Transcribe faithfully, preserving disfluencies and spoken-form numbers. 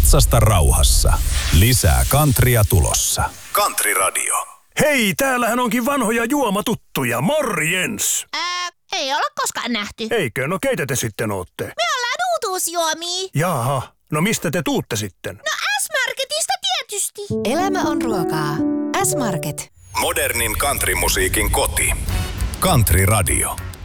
Ratsasta rauhassa. Lisää countrya tulossa. Country Radio. Hei, täällähän onkin vanhoja juomatuttuja. Morjens! Ää, ei olla koskaan nähty. Eikö? No keitä te sitten ootte? Me ollaan uutuusjuomia. Jaha, no mistä te tuutte sitten? No S-Marketista tietysti. Elämä on ruokaa. S-Market. Modernin countrymusiikin koti. Country Radio.